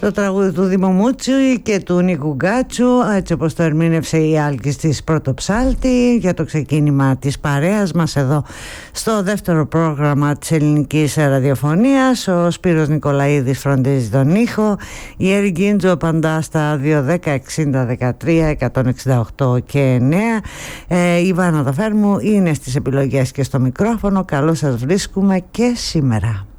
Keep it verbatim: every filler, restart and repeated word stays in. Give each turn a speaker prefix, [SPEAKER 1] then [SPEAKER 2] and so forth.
[SPEAKER 1] Το τραγούδι του Δήμου Μούτσου και του Νίκου Γκάτσου, έτσι όπως το ερμήνευσε η Άλκης της Πρωτοψάλτη, για το ξεκίνημα της παρέας μας εδώ στο δεύτερο πρόγραμμα της ελληνικής ραδιοφωνίας. Ο Σπύρος Νικολαίδης φροντίζει τον ήχο, η Έρη Γκίντζο απαντά στα δύο δέκα εξήντα δεκατρία εκατόν εξήντα οκτώ και εννέα. ε, η Βάνα Δαφέρμου είναι στις επιλογές και στο μικρόφωνο. Καλώς σας βρίσκουμε και σήμερα.